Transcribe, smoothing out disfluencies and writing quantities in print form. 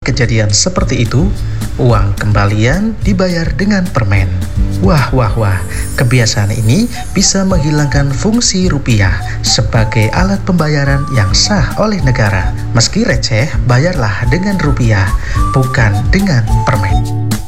kejadian seperti itu, uang kembalian dibayar dengan permen. Wah, kebiasaan ini bisa menghilangkan fungsi rupiah sebagai alat pembayaran yang sah oleh negara. Meski receh, bayarlah dengan rupiah, bukan dengan permen.